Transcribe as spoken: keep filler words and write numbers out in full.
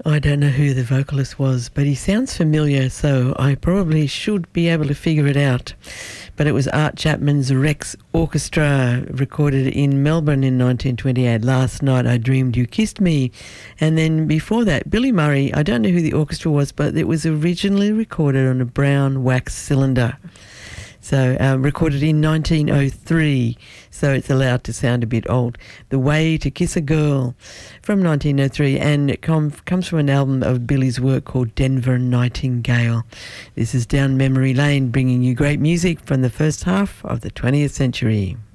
I don't know who the vocalist was, but he sounds familiar, so I probably should be able to figure it out. But it was Art Chapman's Rex Orchestra, recorded in Melbourne in nineteen twenty-eight. Last Night I Dreamed You Kissed Me. And then before that, Billy Murray, I don't know who the orchestra was, but it was originally recorded on a brown wax cylinder. So um, recorded in nineteen oh three, so it's allowed to sound a bit old. The Way to Kiss a Girl from nineteen oh three, and it com- comes from an album of Billy's work called Denver Nightingale. This is Down Memory Lane, bringing you great music from the first half of the twentieth century.